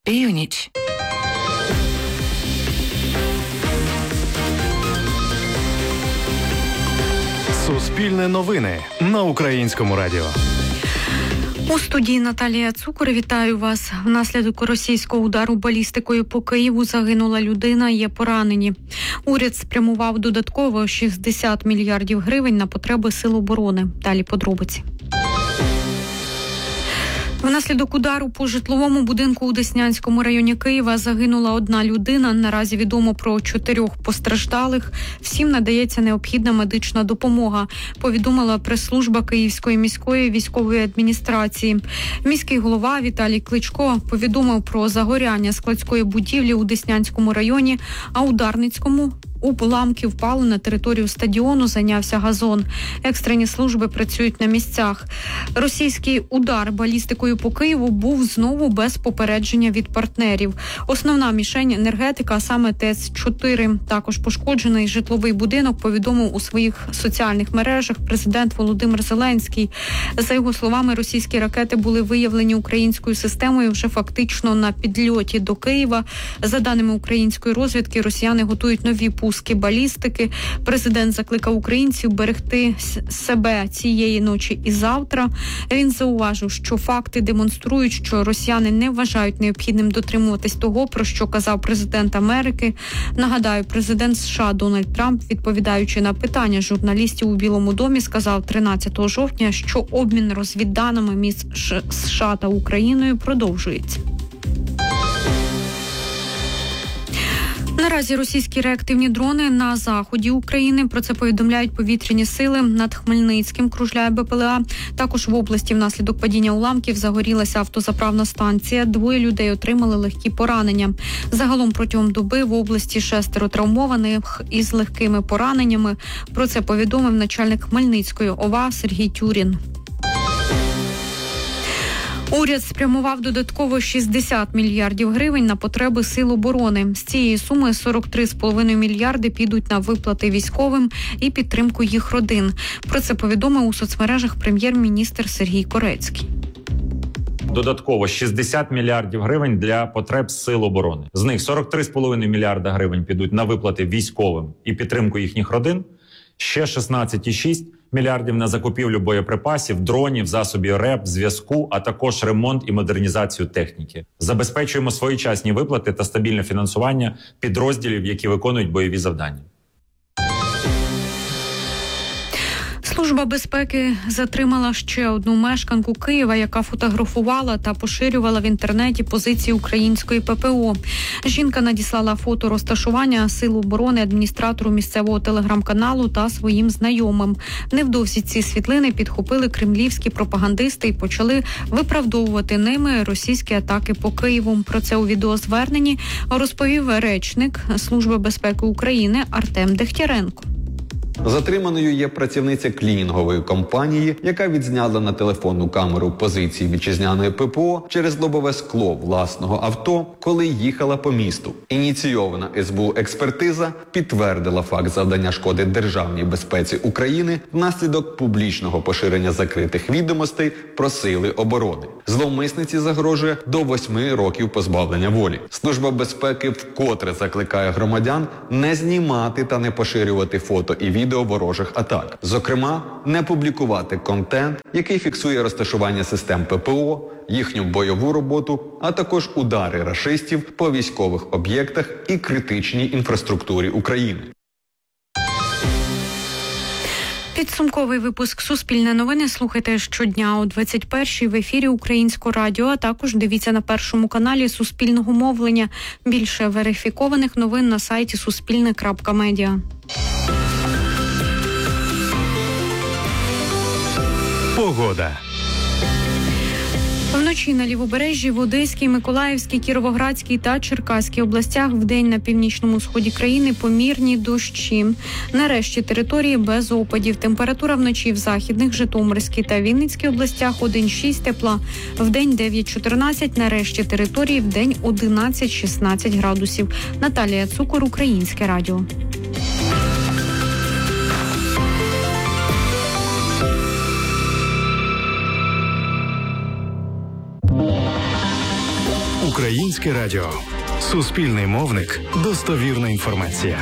Північ. Суспільне новини на Українському радіо. У студії Наталія Цукор. Вітаю вас. Внаслідок російського удару балістикою по Києву загинула людина, є поранені. Уряд спрямував додатково 60 мільярдів гривень на потреби Сил оборони. Далі подробиці. Внаслідок удару по житловому будинку у Деснянському районі Києва загинула одна людина. Наразі відомо про 4 постраждалих. Всім надається необхідна медична допомога, повідомила прес-служба Київської міської військової адміністрації. Міський голова Віталій Кличко повідомив про загоряння складської будівлі у Деснянському районі, а у Дарницькому уламки впали на територію стадіону, зайнявся газон. Екстрені служби працюють на місцях. Російський удар балістикою по Києву був знову без попередження від партнерів. Основна мішень – енергетика, а саме ТЕЦ-4. Також пошкоджений житловий будинок, повідомив у своїх соціальних мережах президент Володимир Зеленський. За його словами, російські ракети були виявлені українською системою вже фактично на підльоті до Києва. За даними української розвідки, росіяни готують нові пуски балістики. Президент закликав українців берегти себе цієї ночі і завтра. Він зауважив, що факти демонструють, що росіяни не вважають необхідним дотримуватись того, про що казав президент Америки. Нагадаю, президент США Дональд Трамп, відповідаючи на питання журналістів у Білому домі, сказав 13 жовтня, що обмін розвідданими між США та Україною продовжується. Наразі російські реактивні дрони на заході України. Про це повідомляють повітряні сили. Над Хмельницьким кружляє БПЛА. Також в області внаслідок падіння уламків загорілася автозаправна станція. 2 людей отримали легкі поранення. Загалом протягом доби в області 6 травмованих із легкими пораненнями. Про це повідомив начальник Хмельницької ОВА Сергій Тюрін. Уряд спрямував додатково 60 мільярдів гривень на потреби Сил оборони. З цієї суми 43,5 мільярди підуть на виплати військовим і підтримку їх родин. Про це повідомив у соцмережах прем'єр-міністр Сергій Корецький. Додатково 60 мільярдів гривень для потреб Сил оборони. З них 43,5 мільярда гривень підуть на виплати військовим і підтримку їхніх родин. Ще 16,6 мільярдів на закупівлю боєприпасів, дронів, засобів РЕП, зв'язку, а також ремонт і модернізацію техніки. Забезпечуємо своєчасні виплати та стабільне фінансування підрозділів, які виконують бойові завдання. Служба безпеки затримала ще одну мешканку Києва, яка фотографувала та поширювала в інтернеті позиції української ППО. Жінка надіслала фото розташування Сил оборони адміністратору місцевого телеграм-каналу та своїм знайомим. Невдовзі ці світлини підхопили кремлівські пропагандисти і почали виправдовувати ними російські атаки по Києву. Про це у відеозверненні розповів речник Служби безпеки України Артем Дегтяренко. Затриманою є працівниця клінінгової компанії, яка відзняла на телефонну камеру позиції вітчизняної ППО через лобове скло власного авто, коли їхала по місту. Ініційована СБУ експертиза підтвердила факт завдання шкоди державній безпеці України внаслідок публічного поширення закритих відомостей про Сили оборони. Зловмисниці загрожує до 8 років позбавлення волі. Служба безпеки вкотре закликає громадян не знімати та не поширювати фото і відео ворожих атак. Зокрема, не публікувати контент, який фіксує розташування систем ППО, їхню бойову роботу, а також удари рашистів по військових об'єктах і критичній інфраструктурі України. Підсумковий випуск «Суспільне новини» слухайте щодня о 21-й в ефірі Українського радіо, а також дивіться на Першому каналі Суспільного мовлення. Більше верифікованих новин на сайті suspilne.media. Погода. Вночі на Лівобережжі, в Одеській, Миколаївській, Кіровоградській та Черкаській областях, вдень на північному сході країни помірні дощі. Нарешті території без опадів. Температура вночі в західних, Житомирській та Вінницькій областях 1,6 тепла, вдень 9-14, нарешті території вдень 11-16 градусів. Наталія Цукор, Українське радіо. Українське радіо. Суспільний мовник. Достовірна інформація.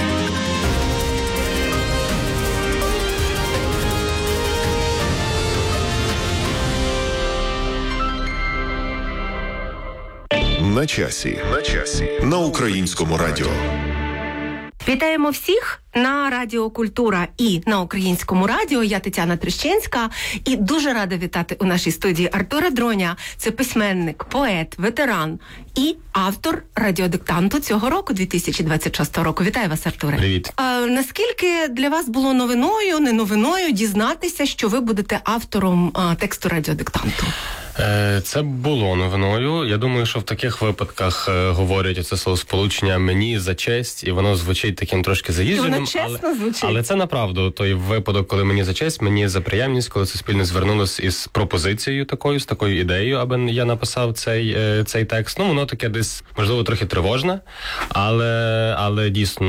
На часі. На Українському радіо. Вітаємо всіх на Радіо Культура і на Українському радіо. Я Тетяна Трещенська і дуже рада вітати у нашій студії Артура Дроня. Це письменник, поет, ветеран і автор радіодиктанту цього року, 2026 року. Вітаю вас, Артуре. Привіт. Наскільки для вас було новиною, не новиною дізнатися, що ви будете автором тексту радіодиктанту? Це було новиною. Я думаю, що в таких випадках говорять це словосполучення «мені за честь», і воно звучить таким трошки заїждженим. Воно чесно звучить. Але це направду той випадок, коли мені за честь, мені за приємність, коли Суспільне звернулось із пропозицією такою, з такою ідеєю, аби я написав цей текст. Ну, воно таке десь, можливо, трохи тривожне, але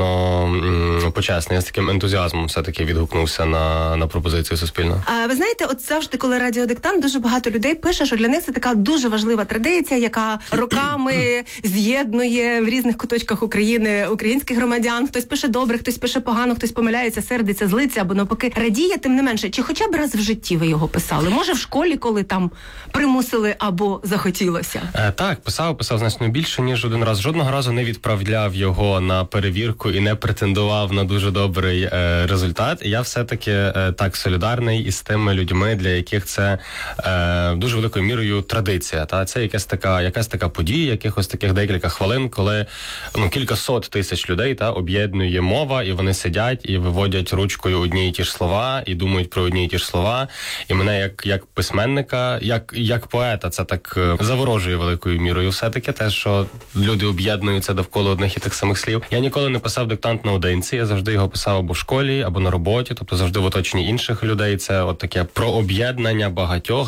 дійсно почесне. Я з таким ентузіазмом все-таки відгукнувся на пропозицію Суспільного. Ви знаєте, от завжди, коли радіодиктант, дуже багато людей пише, що для них це така дуже важлива традиція, яка роками з'єднує в різних куточках України українських громадян. Хтось пише добре, хтось пише погано, хтось помиляється, сердиться, злиться або навпаки радіє. Тим не менше, чи хоча б раз в житті ви його писали? Може в школі, коли там примусили або захотілося? Так, писав значно більше, ніж один раз. Жодного разу не відправляв його на перевірку і не претендував на дуже добрий результат. Я все-таки так солідарний із тими людьми, для яких це дуже великою мірою традиція. Та це якась така подія, якихось таких декілька хвилин, коли кілька сот тисяч людей об'єднує мова, і вони сидять і виводять ручкою одні і ті ж слова, і думають про одні і ті ж слова. І мене як письменника, як поета, це так заворожує великою мірою все-таки те, що люди об'єднуються довкола одних і тих самих слів. Я ніколи не писав диктант наодинці, я завжди його писав або в школі, або на роботі, тобто завжди в оточенні інших людей. Це от таке про об'єднання багатьох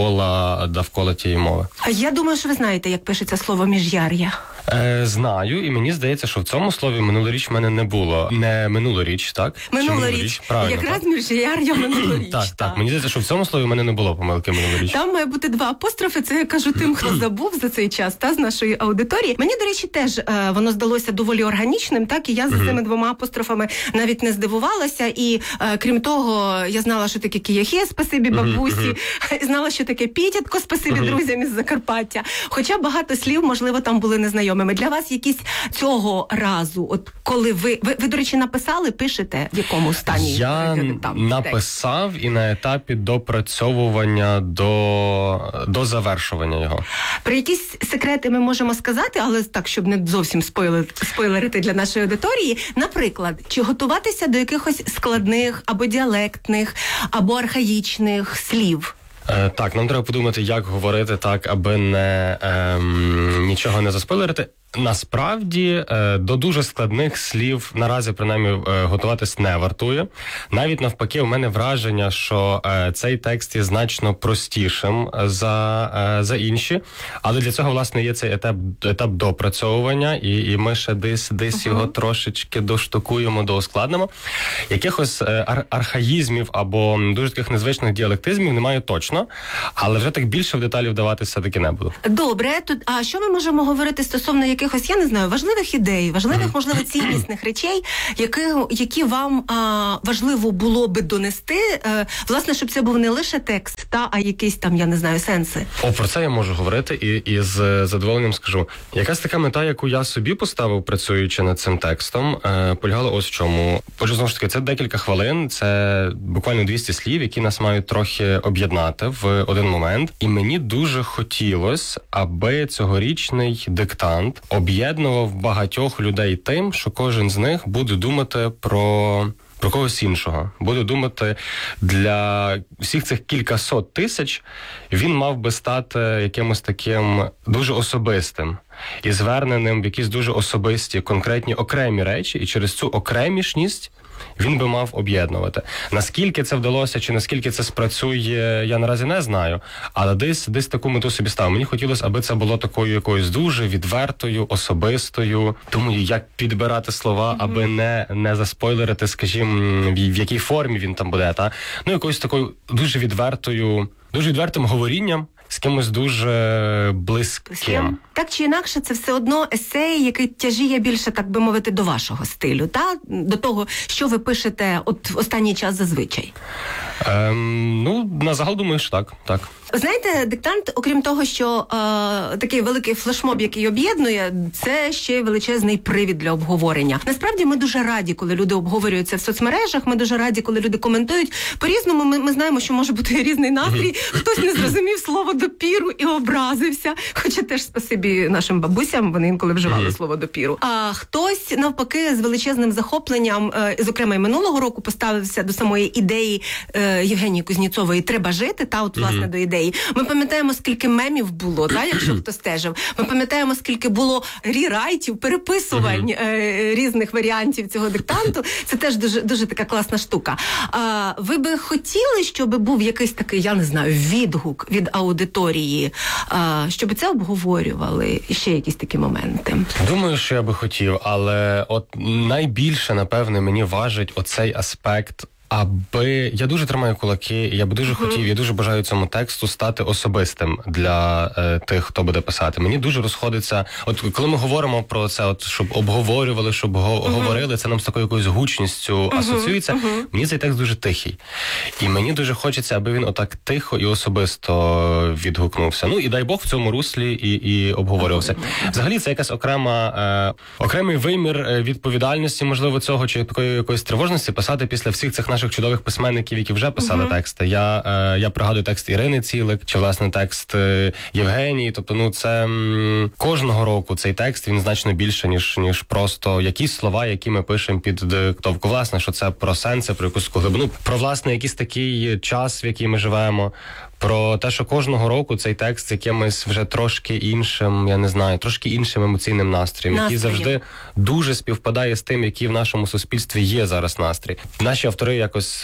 довкола тієї мови. А я думаю, що ви знаєте, як пишеться слово «міжяр'я». Знаю, і мені здається, що в цьому слові минулоріч в мене не було. Не минулоріч, так? Минулоріч. Правильно, якраз «міжяр'я» минулоріч. Так. Мені здається, що в цьому слові в мене не було помилки минулоріч. Там має бути два апострофи, це я кажу тим, хто забув за цей час, з нашої аудиторії. Мені, до речі, теж воно здалося доволі органічним, так, і я за цими двома апострофами навіть не здивувалася, і крім того, я знала, що таке кияхе, спасибі бабусі, знала, що таке пітятко, спасибі друзям із Закарпаття. Хоча багато слів, можливо, там були незнайомими. Для вас якісь цього разу, от коли ви, до речі, написали, пишете, в якому стані? Я написав і на етапі допрацьовування до завершування його. Про якісь секрети ми можемо сказати, але так, щоб не зовсім спойлерити для нашої аудиторії. Наприклад, чи готуватися до якихось складних або діалектних, або архаїчних слів? Так, нам треба подумати, як говорити так, аби нічого не заспойлерити. Насправді, до дуже складних слів наразі, принаймні, готуватись не вартує. Навіть навпаки, у мене враження, що цей текст є значно простішим за інші. Але для цього, власне, є цей етап допрацьовування, і ми ще десь його трошечки доштукуємо, доускладнимо. Якихось архаїзмів або дуже таких незвичних діалектизмів немає точно, але вже так більше в деталі вдаватися все-таки не буду. Добре, а що ми можемо говорити стосовно якихось, я не знаю, важливих ідей, важливих, можливо, ціннісних речей, які вам важливо було би донести, власне, щоб це був не лише текст, а якісь там, я не знаю, сенси? Про це я можу говорити і з задоволенням скажу. Якась така мета, яку я собі поставив, працюючи над цим текстом, полягала ось в чому. Отже, знову ж таки, це декілька хвилин, це буквально 200 слів, які нас мають трохи об'єднати в один момент. І мені дуже хотілося, аби цьогорічний диктант об'єднував багатьох людей тим, що кожен з них буде думати про когось іншого. Буде думати, для всіх цих кількасот тисяч він мав би стати якимось таким дуже особистим і зверненим в якісь дуже особисті, конкретні, окремі речі, і через цю окремішність він би мав об'єднувати. Наскільки це вдалося, чи наскільки це спрацює, я наразі не знаю, але десь таку мету собі ставив. Мені хотілося, аби це було такою якоюсь дуже відвертою, особистою. Думаю, як підбирати слова, аби не заспойлерити, скажімо, в якій формі він там буде, якоюсь такою дуже відвертим говорінням, з кимось дуже близьким. Так чи інакше, це все одно есей, який тяжіє більше, так би мовити, до вашого стилю, та? До того, що ви пишете от в останній час зазвичай. На загал думаю, що так. Знаєте, диктант, окрім того, що такий великий флешмоб, який об'єднує, це ще величезний привід для обговорення. Насправді ми дуже раді, коли люди обговорюються в соцмережах, ми дуже раді, коли люди коментують. По-різному ми знаємо, що може бути різний настрій. Хтось не зрозумів слово допіру і образився. Хоча теж спасибі нашим бабусям, вони інколи вживали слово допіру. А хтось, навпаки, з величезним захопленням, зокрема і минулого року, поставився до самої ідеї Євгенії Кузнєцової «Треба жити», та от, власне, до ідеї. Ми пам'ятаємо, скільки мемів було, та, якщо хто стежив. Ми пам'ятаємо, скільки було рерайтів, переписувань різних варіантів цього диктанту. Це теж дуже, дуже така класна штука. Ви би хотіли, щоб був якийсь такий, я не знаю, відгук від аудиторії, щоб це обговорювали? І ще якісь такі моменти. Думаю, що я би хотів, але от найбільше, напевне, мені важить оцей аспект, аби я дуже тримаю кулаки, я би дуже хотів, я дуже бажаю цьому тексту стати особистим для тих, хто буде писати. Мені дуже розходиться, от коли ми говоримо про це, от щоб обговорювали, щоб говорили, це нам з такою якоюсь гучністю асоціюється. Мені цей текст дуже тихий. І мені дуже хочеться, аби він отак тихо і особисто відгукнувся. Ну і дай Бог в цьому руслі і обговорювався. Взагалі це якась окремий вимір відповідальності, можливо, цього, чи такої якоїсь тривожності писати після всіх цих наших чудових письменників, які вже писали тексти. Я пригадую текст Ірини Цілик, чи, власне, текст Євгенії. Тобто, це кожного року цей текст, він значно більше, ніж просто якісь слова, які ми пишемо під диктовку. Власне, що це про сенси, про якусь глибину, про, власне, якийсь такий час, в який ми живемо, про те, що кожного року цей текст з якимось вже трошки іншим, я не знаю, трошки іншим емоційним настроєм, який завжди дуже співпадає з тим, який в нашому суспільстві є зараз настрій. Наші автори якось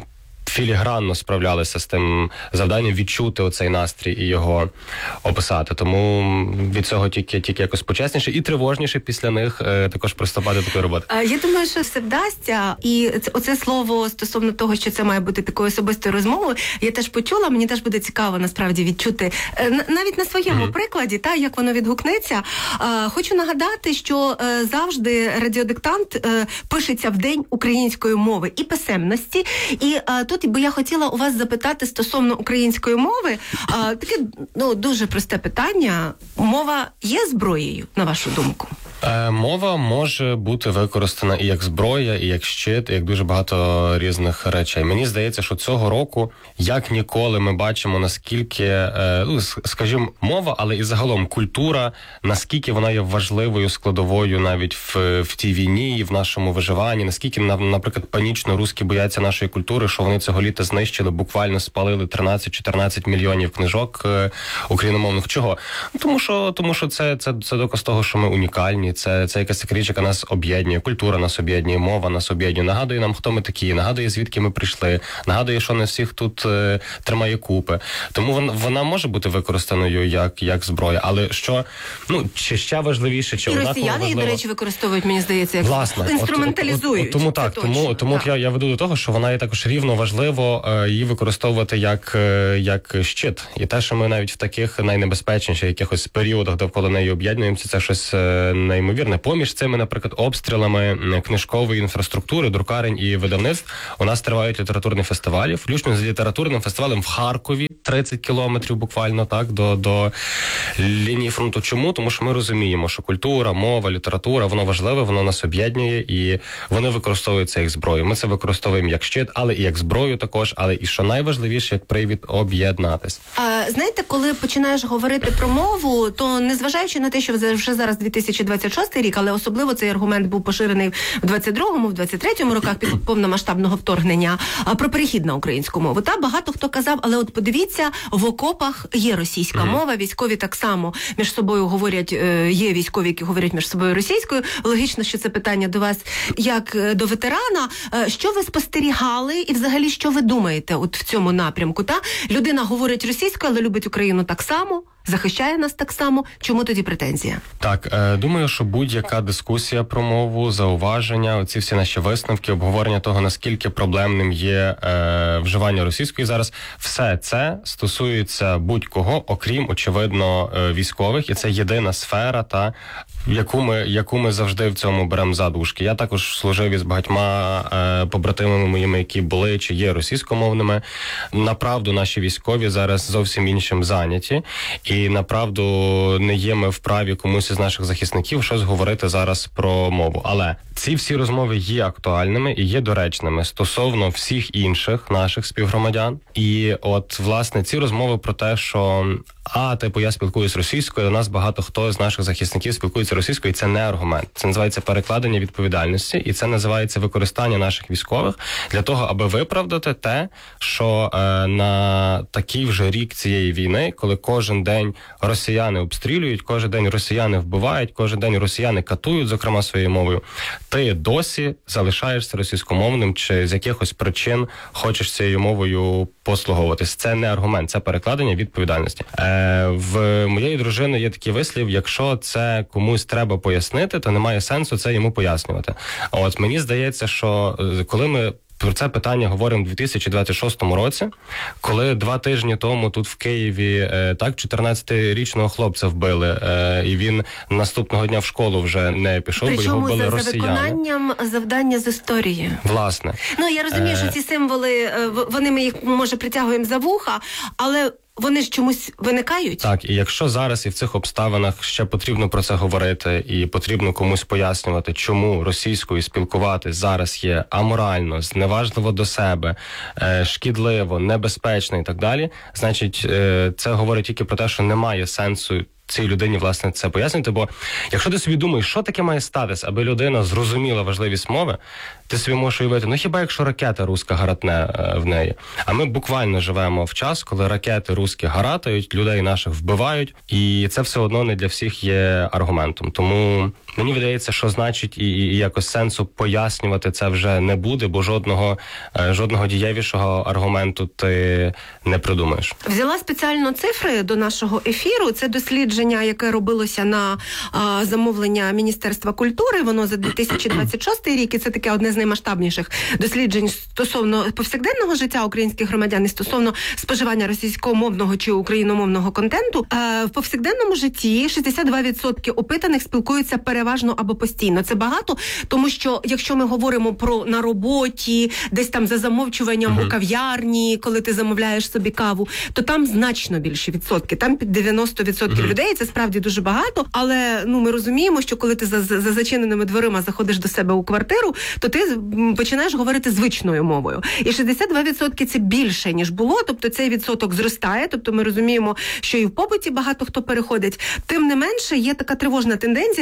філігранно справлялися з тим завданням відчути оцей настрій і його описати. Тому від цього тільки якось почесніше і тривожніше після них також приступати до такої роботи. Я думаю, що все вдасться. І оце слово стосовно того, що це має бути такою особистою розмовою, я теж почула, мені теж буде цікаво насправді відчути, навіть на своєму прикладі, та, як воно відгукнеться. Хочу нагадати, що завжди радіодиктант пишеться в День української мови і писемності. І тут би я хотіла у вас запитати стосовно української мови. Таке, дуже просте питання. Мова є зброєю, на вашу думку? Мова може бути використана і як зброя, і як щит, і як дуже багато різних речей. Мені здається, що цього року, як ніколи, ми бачимо, наскільки, скажімо, мова, але і загалом культура, наскільки вона є важливою складовою навіть в тій війні і в нашому виживанні, наскільки, наприклад, панічно русські бояться нашої культури, що вони цього літа знищили, буквально спалили 13-14 мільйонів книжок україномовних. Чого? Тому що це доказ того, що ми унікальні. Це якась така річ, яка нас об'єднує, культура нас об'єднує, мова нас об'єднує, нагадує нам, хто ми такі, нагадує, звідки ми прийшли, нагадує, що не всіх тут тримає купи. Тому вона може бути використаною як зброя, але що, чи ще важливіше, чи однаково важливо. І росіяни її, до речі, використовують, мені здається, як інструменталізують. Тому я веду до того, що вона є також рівно важливо її використовувати як щит. І те, що ми навіть в таких найнебезпечніших якихось періодах довкола неї об'єднуємося, це щось неймовірне. Поміж цими, наприклад, обстрілами книжкової інфраструктури, друкарень і видавництв у нас тривають літературні фестивалі, включно з літературним фестивалем в Харкові, 30 кілометрів буквально так до лінії фронту. Чому? Тому що ми розуміємо, що культура, мова, література, воно важливе, воно нас об'єднує, і вони використовують це як зброю. Ми це використовуємо як щит, але і як зброю також, але і, що найважливіше, як привід об'єднатись. Знаєте, коли починаєш говорити про мову, то незважаючи на те, що вже зараз 2026 рік, але особливо цей аргумент був поширений в 22-му, в 23-му роках під повномасштабного вторгнення, про перехід на українську мову. Та багато хто казав, але от подивіться, в окопах є російська мова, військові так само між собою говорять, є військові, які говорять між собою російською. Логічно, що це питання до вас як до ветерана. Що ви спостерігали і взагалі що ви думаєте от в цьому напрямку? Та? Людина говорить російською, але любить Україну так само. захищає нас так само. Чому тоді претензія? Так, думаю, що будь-яка дискусія про мову, зауваження, оці всі наші висновки, обговорення того, наскільки проблемним є вживання російської зараз, все це стосується будь-кого, окрім, очевидно, військових, і це єдина сфера, яку ми завжди в цьому беремо задушки. Я також служив із багатьма побратимами моїми, які були чи є російськомовними. Направду наші військові зараз зовсім іншим зайняті, і направду не є ми вправі комусь із наших захисників щось говорити зараз про мову. Але ці всі розмови є актуальними і є доречними стосовно всіх інших наших співгромадян. І от, власне, ці розмови про те, що я спілкуюсь російською, у нас багато хто з наших захисників спілкується російською, і це не аргумент. Це називається перекладення відповідальності, і це називається використання наших військових для того, аби виправдати те, що на такий вже рік цієї війни, коли кожен день росіяни обстрілюють, кожен день росіяни вбивають, кожен день росіяни катують, зокрема своєю мовою, ти досі залишаєшся російськомовним чи з якихось причин хочеш цією мовою послуговуватись. Це не аргумент, це перекладення відповідальності. В моєї дружини є такий вислів: якщо це комусь треба пояснити, то немає сенсу це йому пояснювати. От мені здається, що коли ми про це питання говоримо в 2026 році, коли 2 тижні тому тут в Києві 14-річного хлопця вбили, і він наступного дня в школу вже не пішов, бо його вбили росіяни. Причому за виконанням завдання з історії. Власне. Я розумію, що ці символи, ми їх, може, притягуємо за вуха, але вони ж чомусь виникають? Так, і якщо зараз і в цих обставинах ще потрібно про це говорити, і потрібно комусь пояснювати, чому російською спілкуватись зараз є аморально, зневажливо до себе, шкідливо, небезпечно і так далі, значить, це говорить тільки про те, що немає сенсу цій людині, власне, це пояснити, бо якщо ти собі думаєш, що таке має статись, аби людина зрозуміла важливість мови, ти собі можеш уявити, хіба якщо ракета руська гаратне в неї. А ми буквально живемо в час, коли ракети руські гаратають, людей наших вбивають, і це все одно не для всіх є аргументом. Тому мені видається, що значить і якось сенсу пояснювати це вже не буде, бо жодного дієвішого аргументу ти не придумаєш. Взяла спеціально цифри до нашого ефіру. Це дослідження, яке робилося на замовлення Міністерства культури. Воно за 2026 рік, і це таке одне з наймасштабніших досліджень стосовно повсякденного життя українських громадян і стосовно споживання російськомовного чи україномовного контенту. В повсякденному житті 62% опитаних спілкуються переважно або постійно. Це багато, тому що якщо ми говоримо про на роботі, десь там за замовчуванням у кав'ярні, коли ти замовляєш собі каву, то там значно більші відсотки. Там під 90% людей, це справді дуже багато, але ми розуміємо, що коли ти за зачиненими дверима заходиш до себе у квартиру, то ти починаєш говорити звичною мовою. І 62% це більше, ніж було, тобто цей відсоток зростає, тобто ми розуміємо, що і в побуті багато хто переходить. Тим не менше, є така тривожна тенденція,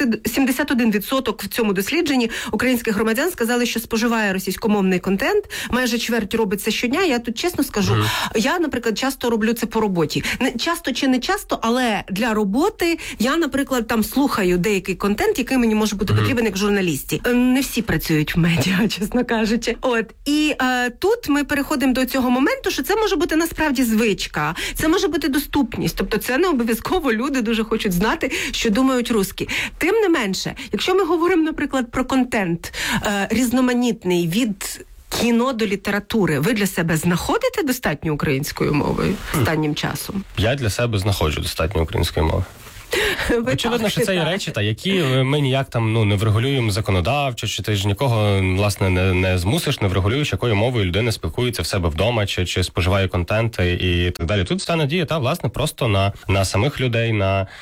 71% в цьому дослідженні українських громадян сказали, що споживає російськомовний контент, майже чверть робить це щодня. Я тут чесно скажу, я, наприклад, часто роблю це по роботі. Не часто чи не часто, але для роботи я, наприклад, там слухаю деякий контент, який мені може бути потрібен як журналісті. Не всі працюють в медіа, чесно кажучи. І тут ми переходимо до цього моменту, що це може бути насправді звичка, це може бути доступність, тобто це не обов'язково люди дуже хочуть знати, що думають русські. Тим не менше, якщо ми говоримо, наприклад, про контент різноманітний від кіно до літератури, ви для себе знаходите достатньо українською мовою останнім часом? Я для себе знаходжу достатньо української мови. Очевидно, що це є речі, які ми ніяк там не врегулюємо законодавчо, чи ти ж нікого, власне, не змусиш, не врегулюєш, якою мовою людина спілкується в себе вдома, чи споживає контент і так далі. Тут вся надія, власне, просто на самих людей,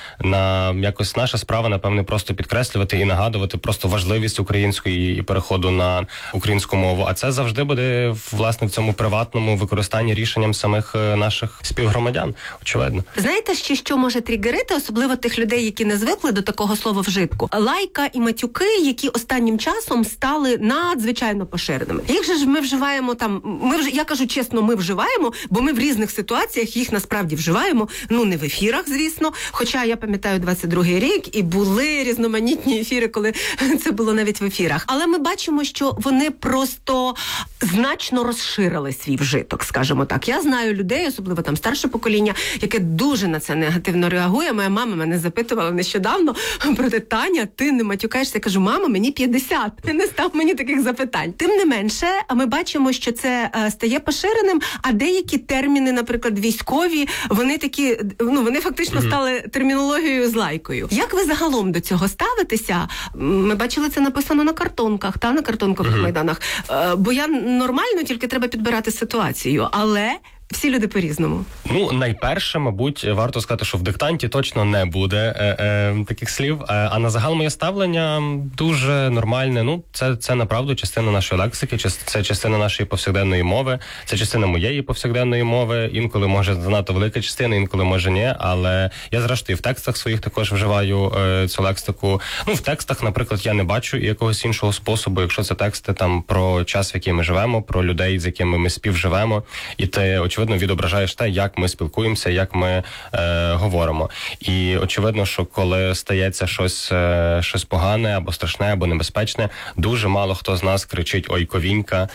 на якось наша справа, напевне, просто підкреслювати і нагадувати просто важливість української і переходу на українську мову. А це завжди буде, власне, в цьому приватному використанні рішенням самих наших співгромадян, очевидно. Знаєте, що може тригерити, особливо тих людей, людей, які не звикли до такого слова вжитку. Лайка і матюки, які останнім часом стали надзвичайно поширеними. Їх же ж ми вживаємо там, я кажу чесно, ми вживаємо, бо ми в різних ситуаціях їх насправді вживаємо, не в ефірах, звісно, хоча я пам'ятаю 22-й рік і були різноманітні ефіри, коли це було навіть в ефірах. Але ми бачимо, що вони просто значно розширили свій вжиток, скажімо так. Я знаю людей, особливо там старше покоління, яке дуже на це негативно реагує. Моя мама мене запитувала нещодавно про те: Таня, ти не матюкаєшся? Я кажу: мама, мені 50. Ти не став мені таких запитань. Тим не менше, ми бачимо, що це стає поширеним, а деякі терміни, наприклад, військові, вони такі, вони фактично стали термінологією з лайкою. Як ви загалом до цього ставитеся? Ми бачили це написано на картонках, на картонкових майданах. Бо я нормально, тільки треба підбирати ситуацію. Але всі люди по-різному. Найперше, мабуть, варто сказати, що в диктанті точно не буде таких слів. А на загал моє ставлення дуже нормальне. Це направду частина нашої лексики, це частина нашої повсякденної мови, це частина моєї повсякденної мови. Інколи може занадто велика частина, інколи може ні. Але я, зрештою, в текстах своїх також вживаю цю лексику. В текстах, наприклад, я не бачу якогось іншого способу, якщо це тексти там про час, в який ми живемо, про людей, з якими ми співживемо, і ти, очевидно, відображаєш те, як ми спілкуємося, як ми говоримо. І очевидно, що коли стається щось погане, або страшне, або небезпечне, дуже мало хто з нас кричить: «Ой, ковінька»,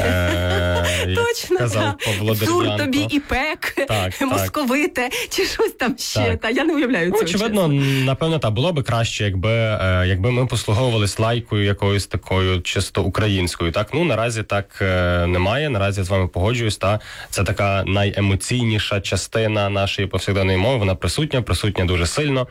точно, казав Павло Дерев'янко. «Цур тобі і пек», «московите», чи щось там ще. Я не уявляю цього. Очевидно, напевно, було би краще, якби ми послуговувались лайкою якоюсь такою чисто українською. Наразі так немає, наразі я з вами погоджуюсь. Це така найемоційніша частина нашої повсякденної мови, вона присутня дуже сильно.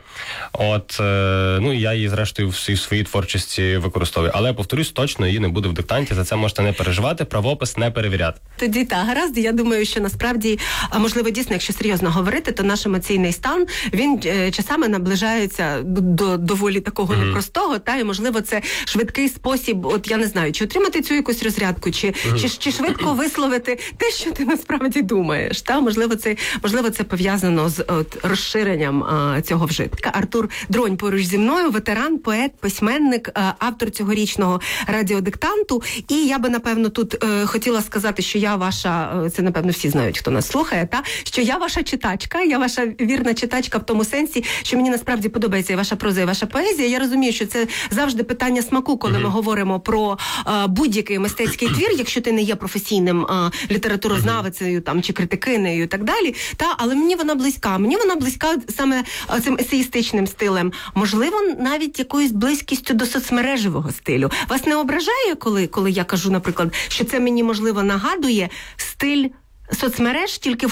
І я її, зрештою, в своїй творчості використовую. Але, повторюсь, точно її не буде в диктанті, за це можете не переживати, правопис не перевіряти. Тоді гаразд. Я думаю, що насправді, можливо, дійсно, якщо серйозно говорити, то наш емоційний стан, він часами наближається до доволі такого непростого, і, можливо, це швидкий спосіб, я не знаю, чи отримати цю якусь розрядку, чи швидко висловити те, що ти насправді думаєш. Можливо, це пов'язано з розширенням цього вжитка. Артур Дронь поруч зі мною, ветеран, поет, письменник, автор цьогорічного радіодиктанту. І я би, напевно, тут хотіла сказати, що я ваша, це, напевно, всі знають, хто нас слухає, що я ваша читачка, я ваша вірна читачка в тому сенсі, що мені насправді подобається і ваша проза, і ваша поезія. Я розумію, що це завжди питання смаку, коли ми говоримо про будь-який мистецький твір, якщо ти не є професійним літературознавицею чи критикинею і так далі. Але мені вона близька. Мені вона близька саме цим есеїстичним стилем. Можливо, навіть якоюсь близькістю до соцмережевого стилю. Вас не ображає, коли я кажу, наприклад, що це мені, можливо, нагадує стиль соцмереж, тільки в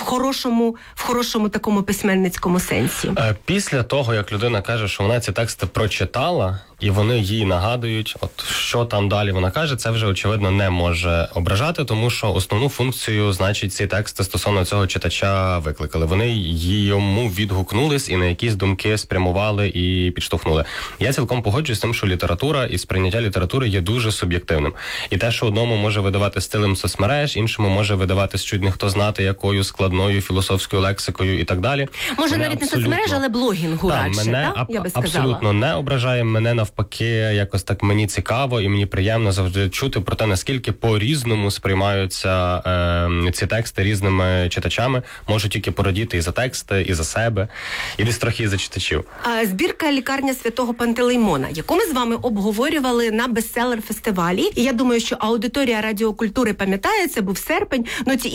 хорошому такому письменницькому сенсі? Після того, як людина каже, що вона ці тексти прочитала, і вони їй нагадують, що там далі вона каже, це вже, очевидно, не може ображати, тому що основну функцію, значить, ці тексти стосовно цього читача викликали. Вони йому відгукнулись і на якісь думки спрямували і підштовхнули. Я цілком погоджуюсь з тим, що література і сприйняття літератури є дуже суб'єктивним. І те, що одному може видавати стилем соцмереж, іншому може видаватись чуть не хто знати якою складною філософською лексикою і так далі. Може, навіть не соцмереж, але блогінгу радше, я би сказала. Абсолютно не ображає, мене навпаки, якось так мені цікаво і мені приємно завжди чути про те, наскільки по-різному сприймаються ці тексти різними читачами. Можу тільки порадіти і за тексти, і за себе, і десь трохи і за читачів. Збірка «Лікарня Святого Пантелеймона», яку ми з вами обговорювали на бестселер-фестивалі. І я думаю, що аудиторія Радіокультури пам'ятає, це був серпень,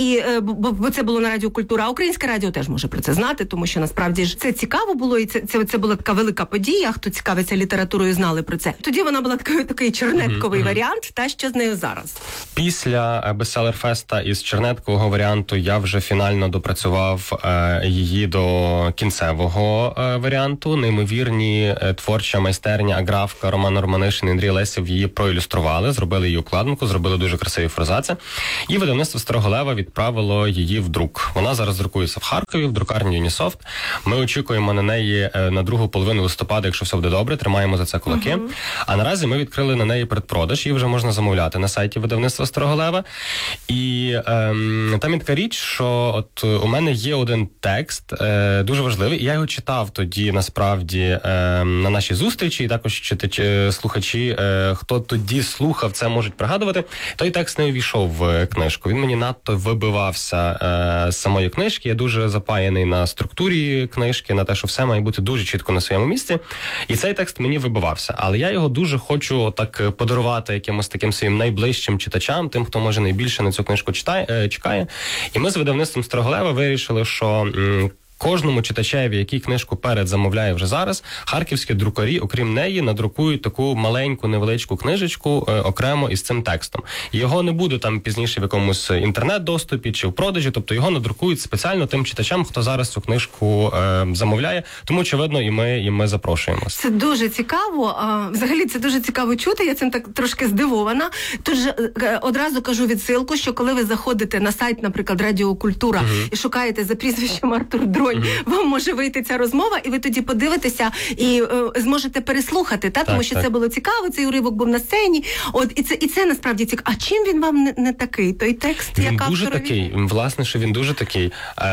бо це було на Радіокультура, а Українське радіо теж може про це знати, тому що насправді ж це цікаво було, і це була така велика подія, хто цікавиться літературою, знали про це. Тоді вона була такий чернетковий варіант, що з нею зараз. Після бестселер-феста із чернеткового варіанту я вже фінально допрацював її до кінцевого варіанту. Неймовірні творча майстерня, аграфка, Роман Романишин, Андрій Лесів її проілюстрували, зробили її укладинку, зробили дуже красиві форзаци. І видавництво Старого Лева відправило відправило її в друк. Вона зараз друкується в Харкові, в друкарні Юнісофт. Ми очікуємо на неї на другу половину листопада, якщо все буде добре, тримаємо за це кулаки. А наразі ми відкрили на неї передпродаж, її вже можна замовляти на сайті видавництва Старого Лева. І там є така річ, що от у мене є один текст, дуже важливий, і я його читав тоді, насправді, на нашій зустрічі, і також слухачі, хто тоді слухав, це можуть пригадувати. Той текст не увійшов в книжку. Він мені надто вибивався з самої книжки. Я дуже запаяний на структурі книжки, на те, що все має бути дуже чітко на своєму місці. І цей текст мені вибивався. Але я його дуже хочу так подарувати якимось таким своїм найближчим читачам, тим, хто, може, найбільше на цю книжку чекає. І ми з видавництвом Старого Лева вирішили, що кожному читачеві, який книжку передзамовляє вже зараз, харківські друкарі, окрім неї, надрукують таку маленьку, невеличку книжечку окремо із цим текстом. Його не буде там пізніше в якомусь інтернет-доступі чи в продажі, тобто його надрукують спеціально тим читачам, хто зараз цю книжку замовляє. Тому, очевидно, і ми запрошуємо. Це дуже цікаво. Взагалі, це дуже цікаво чути. Я цим так трошки здивована. Тож одразу кажу відсилку, що коли ви заходите на сайт, наприклад, Радіо Культура, і шукаєте за прізвищем Артур Дронь, вам може вийти ця розмова, і ви тоді подивитеся і зможете переслухати, тому що це було цікаво, цей уривок був на сцені. І це насправді цікаво. А чим він вам не такий, той текст, як авторові? Він дуже такий, власне, що він дуже такий.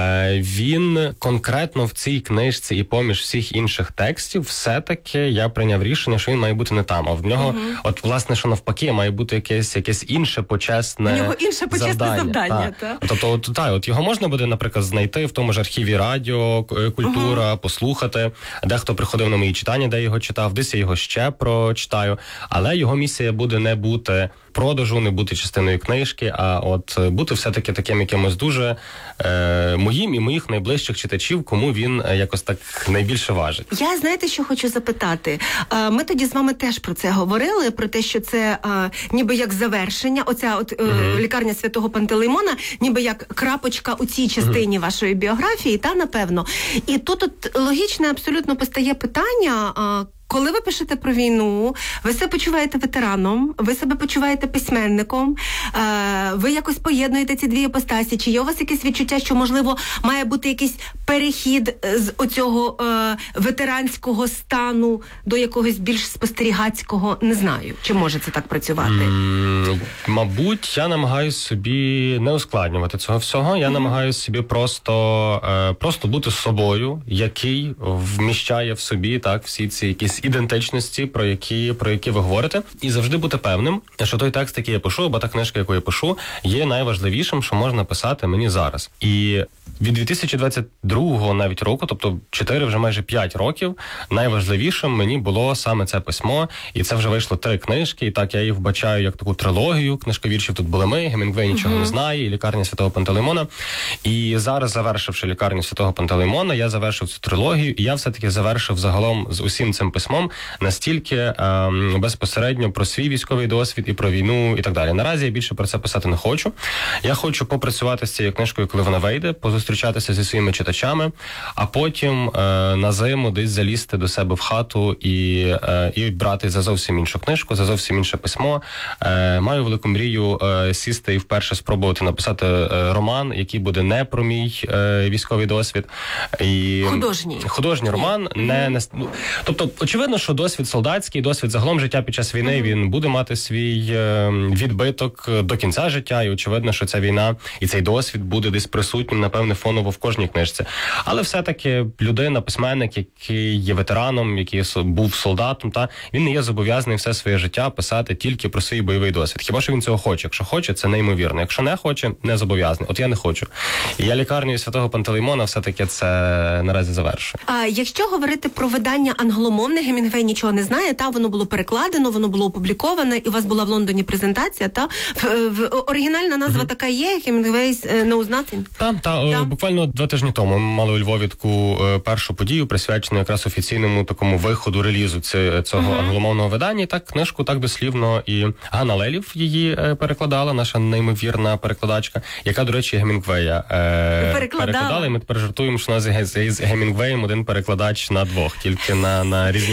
Він конкретно в цій книжці і поміж всіх інших текстів все-таки я прийняв рішення, що він має бути не там, а в нього, от, власне, що навпаки, має бути якесь інше почесне завдання. У нього інше почесне завдання, так. Тобто, от його можна буде, наприклад, знайти в тому ж архіві Радіо Культура, послухати. Дехто приходив на мої читання, де його читав, десь я його ще прочитаю. Але його місія буде не бути продажу, не бути частиною книжки, а от бути все-таки таким якимось дуже моїм і моїх найближчих читачів, кому він якось так найбільше важить. Я, знаєте, що хочу запитати? Ми тоді з вами теж про це говорили, про те, що це ніби як завершення, оця лікарня Святого Пантелеймона, ніби як крапочка у цій частині вашої біографії, напевно. І тут логічно абсолютно постає питання, коли ви пишете про війну, ви себе почуваєте ветераном, ви себе почуваєте письменником, ви якось поєднуєте ці дві іпостасі. Чи є у вас якесь відчуття, що, можливо, має бути якийсь перехід з оцього ветеранського стану до якогось більш спостерігацького? Не знаю, чи може це так працювати? Мабуть, я намагаюся собі не ускладнювати цього всього. Я намагаюся собі просто бути собою, який вміщає в собі всі ці якісь ідентичності, про які ви говорите, і завжди бути певним, що той текст, який я пишу, або та книжка, яку я пишу, є найважливішим, що можна писати мені зараз. І від 2022 навіть року, тобто 4, вже майже 5 років, найважливішим мені було саме це письмо, і це вже вийшло 3 книжки, і так я їх вбачаю як таку трилогію, книжка віршів «Тут були ми», «Гемінгвей нічого не знає», і «Лікарня Святого Пантелеймона». І зараз, завершивши «Лікарню Святого Пантелеймона», я завершив цю трилогію, і я все-таки завершив загалом з усім цим письмом настільки безпосередньо про свій військовий досвід і про війну і так далі. Наразі я більше про це писати не хочу. Я хочу попрацювати з цією книжкою, коли вона вийде, позустрічатися зі своїми читачами, а потім на зиму десь залізти до себе в хату і брати за зовсім іншу книжку, за зовсім інше письмо. Маю велику мрію сісти і вперше спробувати написати роман, який буде не про мій військовий досвід. Художній роман. Тобто, очевидно, що досвід солдатський, досвід загалом життя під час війни, він буде мати свій відбиток до кінця життя, і очевидно, що ця війна і цей досвід буде десь присутнім, напевне, фоново в кожній книжці. Але все-таки людина, письменник, який є ветераном, який був солдатом, він не є зобов'язаний все своє життя писати тільки про свій бойовий досвід. Хіба що він цього хоче? Якщо хоче, це неймовірно. Якщо не хоче, не зобов'язаний. От я не хочу. І я «Лікарню Святого Пантелеймона» все-таки це наразі завершую. А якщо говорити про видання англомовне, «Гемінгвей нічого не знає», воно було перекладено, воно було опубліковане, і у вас була в Лондоні презентація, оригінальна назва така є, «Hemingway's Knows Nothing». Буквально 2 тижні тому ми мали у Львові таку першу подію, присвячену якраз офіційному такому виходу, релізу цього англомовного видання. І так книжку так дослівно і Ганна Лелів її перекладала, наша неймовірна перекладачка, яка, до речі, Гемінгвея перекладала. І ми тепер жартуємо, що у нас з Гемінгвеєм один перекладач на 2, тільки на різні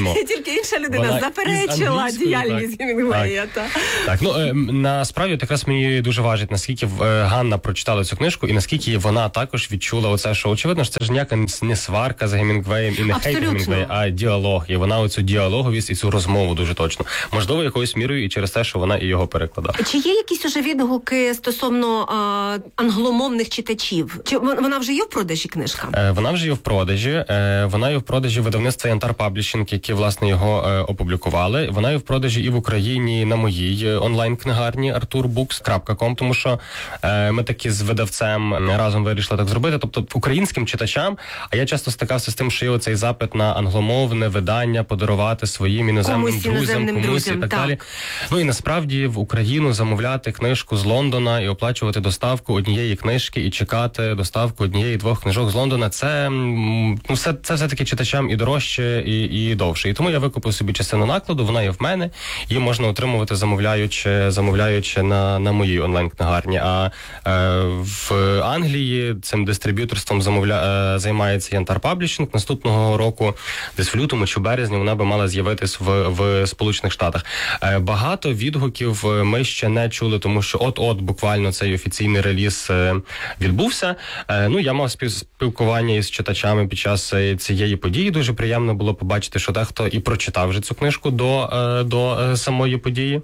мов. Тільки інша людина Вона заперечила із діяльність Гемінгвея. Так, насправді якраз мені дуже важить, наскільки Ганна прочитала цю книжку і наскільки вона також відчула оце, що очевидно, що це ж ніяка не сварка з Гемінгвеєм і не хейт Гемінгвея, а діалог. І вона оцю діалоговість і цю розмову дуже точно. Можливо, якоюсь мірою і через те, що вона і його перекладала. Чи є якісь уже відгуки стосовно англомовних читачів? Чи вона вже є в продажі, книжка? Вона вже є в продажі. Вона є в продажі видавництва Янтар Паблішинг, які, власне, його опублікували. Вона є в продажі і в Україні на моїй онлайн-книгарні arturbooks.com, тому що ми таки з видавцем разом вирішили так зробити. Тобто українським читачам, а я часто стикався з тим, що є оцей запит на англомовне видання подарувати своїм іноземним друзям і так далі. Ну і насправді в Україну замовляти книжку з Лондона і оплачувати доставку однієї книжки і чекати доставку однієї-двох книжок з Лондона, це все-таки читачам і дорожче, і довше. І тому я викупив собі частину накладу, вона є в мене, її можна отримувати замовляючи на моїй онлайн-книгарні. А в Англії цим дистриб'юторством займається Янтар Паблішинг. Наступного року, десь в лютому чи березні, вона би мала з'явитись в Сполучених Штатах. Багато відгуків ми ще не чули, тому що от буквально цей офіційний реліз відбувся. Я мав спілкування із читачами під час цієї події. Дуже приємно було побачити, що дехто і прочитав вже цю книжку до самої події.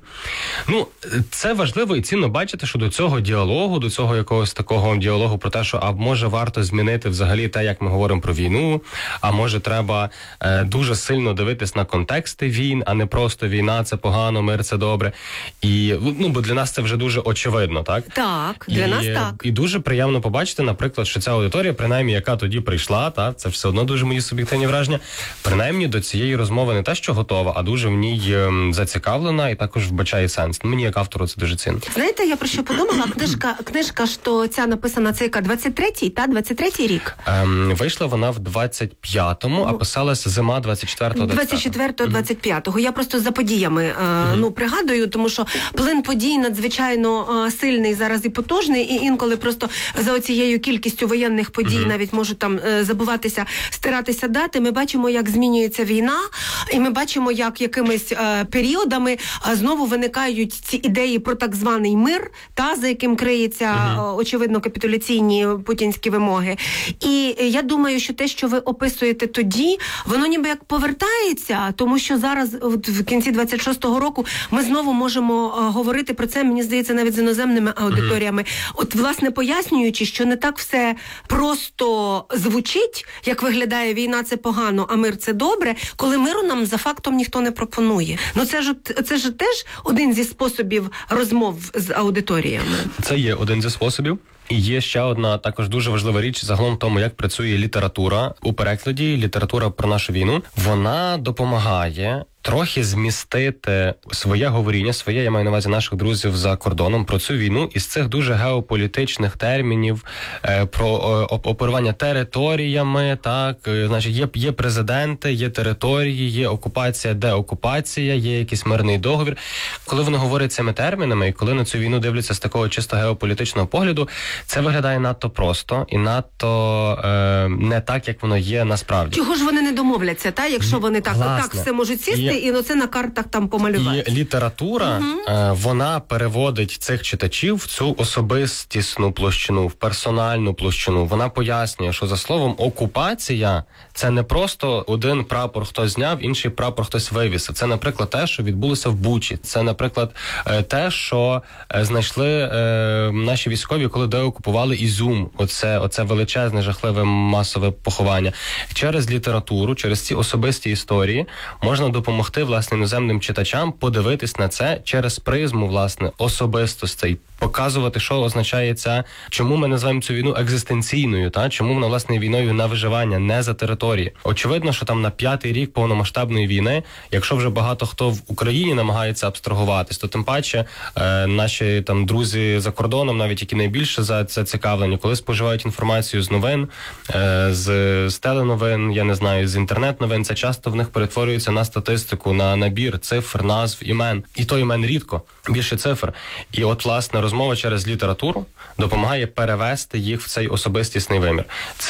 Це важливо і цінно бачити, що до цього діалогу, до цього якогось такого діалогу про те, що а може варто змінити взагалі те, як ми говоримо про війну, а може треба дуже сильно дивитись на контексти війн, а не просто війна, це погано, мир, це добре. І, бо для нас це вже дуже очевидно, так? Так, для нас так. І дуже приємно побачити, наприклад, що ця аудиторія, принаймні, яка тоді прийшла, це все одно дуже мої суб'єктивні враження, принаймні до цієї розмови не те, що готова, а дуже в ній зацікавлена і також вбачає сенс. Мені як автору це дуже цінно. Знаєте, я про що подумала? Книжка, що ця написана, це яка, 23-й рік? Вийшла вона в 25-му, а писалася зима 24-го. 24-25-го. Я просто за подіями пригадую, тому що плин подій надзвичайно сильний зараз і потужний, і інколи просто за оцією кількістю воєнних подій навіть можуть там забуватися, стиратися дати. Ми бачимо, як змінюється війна, і ми бачимо, як якимись періодами знову виникають ці ідеї про так званий мир, за яким криється, очевидно, капітуляційні путінські вимоги. І я думаю, що те, що ви описуєте тоді, воно ніби як повертається, тому що зараз, в кінці 26-го року, ми знову можемо говорити про це, мені здається, навіть з іноземними аудиторіями. От, власне, пояснюючи, що не так все просто звучить, як виглядає війна, це погано, а мир це добре, коли миру нам за фактом ніхто не пропонує. Це ж теж один зі способів розмов з аудиторіями. Це є один зі способів. І є ще одна також дуже важлива річ загалом в тому, як працює література у перекладі, література про нашу війну. Вона допомагає трохи змістити своє говоріння, я маю на увазі наших друзів за кордоном, про цю війну із цих дуже геополітичних термінів, про оперування територіями, так, значить, є президенти, є території, є окупація, деокупація, є якийсь мирний договір. Коли вони говорять цими термінами, і коли на цю війну дивляться з такого чисто геополітичного погляду, це виглядає надто просто і надто не так, як воно є насправді. Чого ж вони не домовляться, якщо вони так все можуть сісти, і це на картах там помалювати. І література, вона переводить цих читачів в цю особистісну площину, в персональну площину. Вона пояснює, що за словом окупація це не просто один прапор хтось зняв, інший прапор хтось вивісив. Це, наприклад, те, що відбулося в Бучі. Це, наприклад, те, що знайшли наші військові, коли деокупували Ізюм. Оце величезне, жахливе масове поховання. Через літературу, через ці особисті історії можна допомогти, власне, іноземним читачам подивитись на це через призму, власне, особистостей, показувати, що означає ця, чому ми називаємо цю війну екзистенційною, чому вона, власне, війною на виживання, не за території. Очевидно, що там на 5-й рік повномасштабної війни, якщо вже багато хто в Україні намагається абстрагуватись, то тим паче наші там друзі за кордоном, навіть які найбільше за це цікавлені, коли споживають інформацію з новин, з теленовин, я не знаю, з інтернет-новин, це часто в них перетворюється на статистику, на набір цифр, назв, імен. І то імен рідко, більше цифр. І от, власне, розмова через літературу допомагає перевести їх в цей особистісний вимір.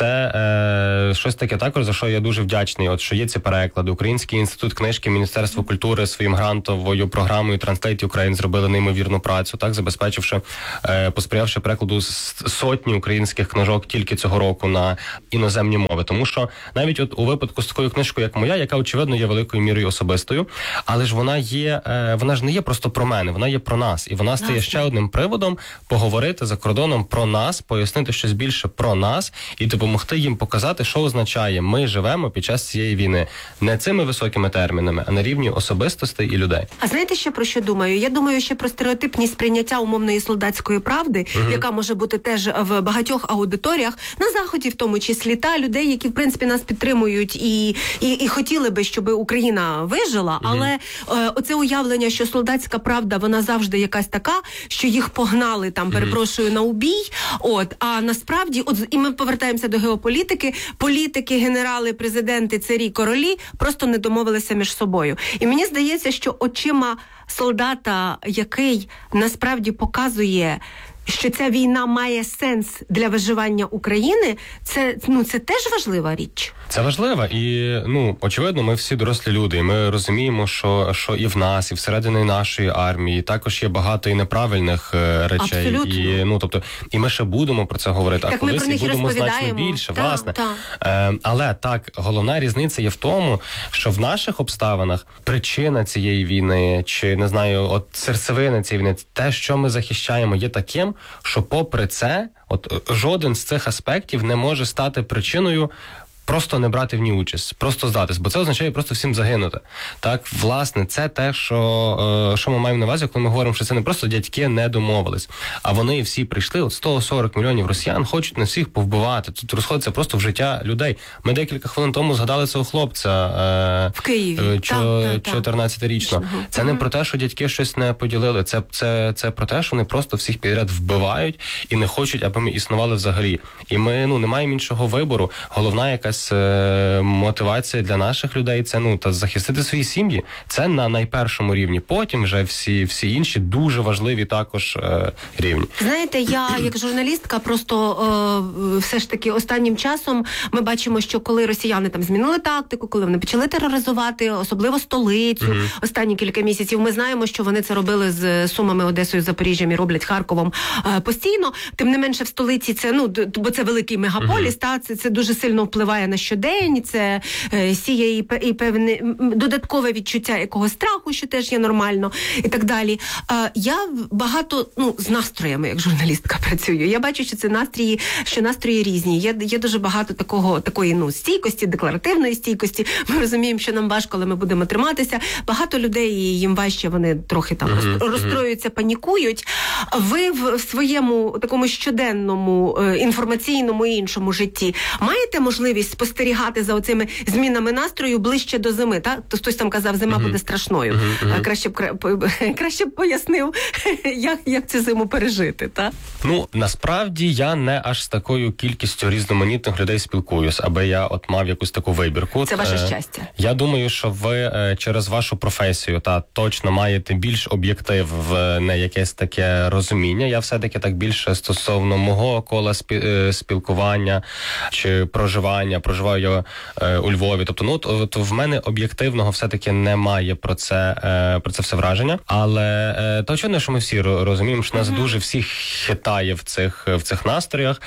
Це щось таке також, за що я дуже вдячний. От що є ці переклади. Український інститут книжки, Міністерство культури своїм грантовою програмою Translate Ukraine зробили неймовірну працю, так, забезпечивши, посприявши перекладу сотні українських книжок тільки цього року на іноземні мови. Тому що навіть от у випадку з такою книжкою, як моя, яка, очевидно, є великою мірою особистою, але ж вона ж не є просто про мене, вона є про нас. І вона стає ще одним приводом поговорити за кордоном про нас, пояснити щось більше про нас і допомогти їм показати, що означає ми живемо під час цієї війни. Не цими високими термінами, а на рівні особистостей і людей. А знаєте, ще про що думаю? Я думаю ще про стереотипні сприйняття умовної солдатської правди, яка може бути теж в багатьох аудиторіях, на Заході в тому числі, та людей, які, в принципі, нас підтримують і хотіли би, щоб Україна вижила, але оце уявлення, що солдатська правда, вона завжди якась така, що їх погнали там, перепрошую, на убій, а насправді, і ми повертаємося до геополітики, політики, генерали, президенти, царі, королі просто не домовилися між собою. І мені здається, що очима солдата, який насправді показує, що ця війна має сенс для виживання України, це теж важлива річ. Це важливо. І, очевидно, ми всі дорослі люди. І ми розуміємо, що і в нас, і всередині нашої армії також є багато і неправильних речей. Абсолютно. І ми ще будемо про це говорити. Так, а колись і будемо значно більше, власне. Але так, головна різниця є в тому, що в наших обставинах причина цієї війни, чи, не знаю, от серцевина цієї війни, те, що ми захищаємо, є таким, що попри це, жоден з цих аспектів не може стати причиною просто не брати в ній участь, просто здатись, бо це означає просто всім загинути. Так, власне, це те, що ми маємо на увазі, коли ми говоримо, що це не просто дядьки не домовились, а вони всі прийшли, 140 мільйонів росіян хочуть на всіх повбивати. Тут розходиться просто в життя людей. Ми декілька хвилин тому згадали цього хлопця в Києві, 14-річного. Це не про те, що дядьки щось не поділили, це про те, що вони просто всіх підряд вбивають і не хочуть, аби ми існували взагалі. І ми не маємо іншого вибору. Головна якась мотивація для наших людей, це захистити свої сім'ї. Це на найпершому рівні. Потім вже всі інші дуже важливі також рівні. Знаєте, я як журналістка просто все ж таки останнім часом ми бачимо, що коли росіяни там змінили тактику, коли вони почали тероризувати, особливо столицю, останні кілька місяців, ми знаємо, що вони це робили з Сумами, Одесою, Запоріжжям і роблять Харковом постійно. Тим не менше в столиці це, бо це великий мегаполіс, це дуже сильно впливає на щодень, це сіє і певне додаткове відчуття якогось страху, що теж є нормально, і так далі. Я багато, з настроями, як журналістка працюю. Я бачу, що настрої різні. Є дуже багато такої стійкості, декларативної стійкості. Ми розуміємо, що нам важко, але ми будемо триматися. Багато людей, їм важче, вони трохи там розстроюються, панікують. Ви в своєму такому щоденному, інформаційному і іншому житті маєте можливість спостерігати за оцими змінами настрою ближче до зими, так? То хтось там казав, зима буде страшною. Краще б пояснив, як цю зиму пережити, так? Насправді я не аж з такою кількістю різноманітних людей спілкуюсь, аби я мав якусь таку вибірку. Це ваше щастя. Я думаю, що ви через вашу професію точно маєте більш об'єктив в не якесь таке розуміння. Я все-таки так більше стосовно мого кола спілкування чи проживаю у Львові. Тобто, в мене об'єктивного все-таки немає про це все враження. Але то очевидно, що ми всі розуміємо, що нас дуже всіх хитає в цих настроях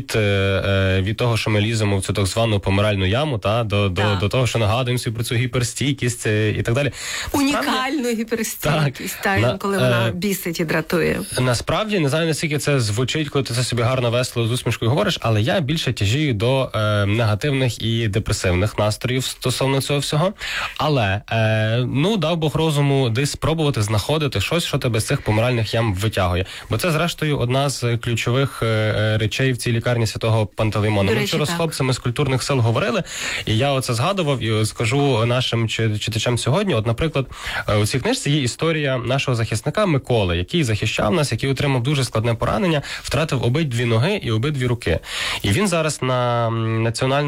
від того, що ми ліземо в цю так звану помиральну яму, до того, що нагадуємо собі про цю гіперстійкість і так далі. Унікальну гіперстійкість, коли вона бісить і дратує. Насправді, не знаю, наскільки це звучить, коли ти це собі гарно, весело, з усмішкою говориш, але я більше тяжію до негативних і депресивних настроїв стосовно цього всього. Але, дав Бог розуму десь спробувати знаходити щось, що тебе з цих помиральних ям витягує. Бо це, зрештою, одна з ключових речей в цій лікарні Святого Пантелеймона. Ми вчора з хлопцями з культурних сил говорили, і я оце згадував, і скажу нашим читачам сьогодні. Наприклад, у цій книжці є історія нашого захисника Миколи, який захищав нас, який отримав дуже складне поранення, втратив обидві ноги і обидві руки. І він зараз на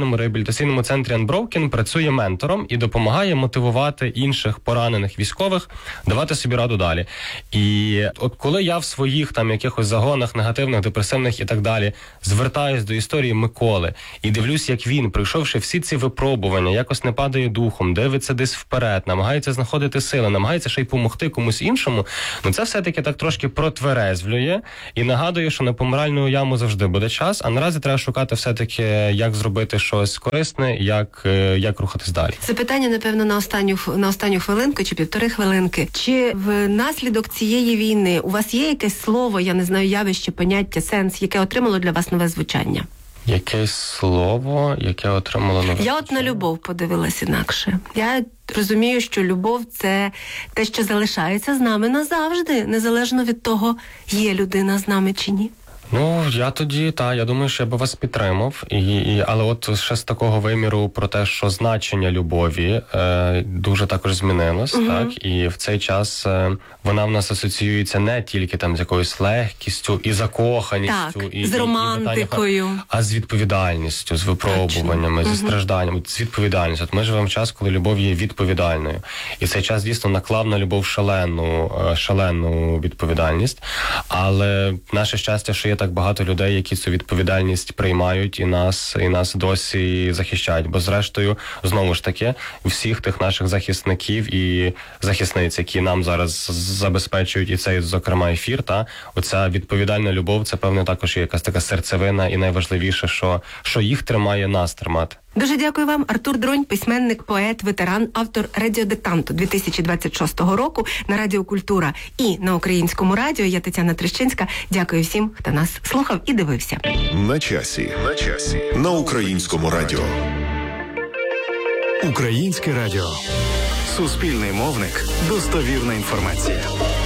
соціальному реабілітаційному центрі Unbroken працює ментором і допомагає мотивувати інших поранених військових давати собі раду далі. І от коли я в своїх там якихось загонах негативних, депресивних і так далі звертаюсь до історії Миколи і дивлюсь, як він, пройшовши всі ці випробування, якось не падає духом, дивиться десь вперед, намагається знаходити сили, намагається ще й допомогти комусь іншому, ну це все-таки так трошки протверезвлює і нагадує, що на помиральну яму завжди буде час, а наразі треба шукати все-таки, як зробити щось корисне, як рухатись далі. Це питання, напевно, на останню хвилинку чи 1,5 хвилинки. Чи внаслідок цієї війни у вас є якесь слово, я не знаю, явище, поняття, сенс, яке отримало для вас нове звучання? Якесь слово, яке отримало нове? Я от на любов подивилась інакше. Я розумію, що любов – це те, що залишається з нами назавжди, незалежно від того, є людина з нами чи ні. Ну, я думаю, що я би вас підтримав. Але от ще з такого виміру про те, що значення любові дуже також змінилось, так? І в цей час вона в нас асоціюється не тільки там з якоюсь легкістю і закоханістю, так, з романтикою, а з відповідальністю, з випробуваннями, зі стражданнями, з відповідальністю. От ми живемо в час, коли любов є відповідальною. І цей час дійсно наклав на любов шалену відповідальність. Але наше щастя, що є так багато людей, які цю відповідальність приймають і нас досі захищають. Бо зрештою, знову ж таки, всіх тих наших захисників і захисниць, які нам зараз забезпечують і цей, зокрема, ефір, оця відповідальна любов, це, певне, також є якась така серцевина і найважливіше, що їх тримає, нас тримати. Дуже дякую вам. Артур Дронь, письменник, поет, ветеран, автор радіодиктанту 2026 року на Радіо Культура і на Українському радіо. Я Тетяна Трещинська. Дякую всім, хто нас слухав і дивився. На часі. На Українському радіо. Українське радіо. Суспільний мовник. Достовірна інформація.